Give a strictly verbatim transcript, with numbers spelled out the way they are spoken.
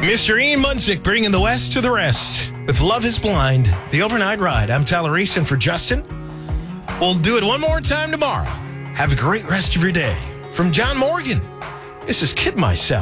Mister Ian Munsick bringing the West to the rest with Love is Blind, the overnight ride. I'm Tyler Reese, and for Justin, we'll do it one more time tomorrow. Have a great rest of your day. From John Morgan, this is Kid Myself.